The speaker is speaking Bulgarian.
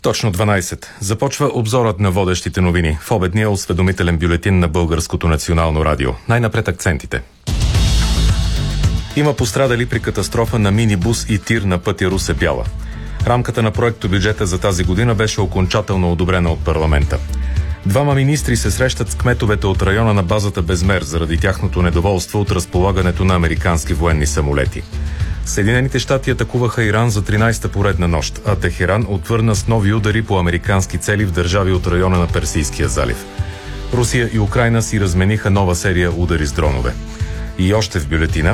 Точно 12. Започва обзорът на водещите новини в обедния осведомителен бюлетин на Българското национално радио. Най-напред акцентите. Има пострадали при катастрофа на минибус и тир на пътя Русе-Бяла. Рамката на проектобюджета за тази година беше окончателно одобрена от парламента. Двама министри се срещат с кметовете от района на базата Безмер заради тяхното недоволство от разполагането на американски военни самолети. Съединените щати атакуваха Иран за 13-та поредна нощ, а Техеран отвърна с нови удари по американски цели в държави от района на Персийския залив. Русия и Украйна си размениха нова серия удари с дронове. И още в бюлетина.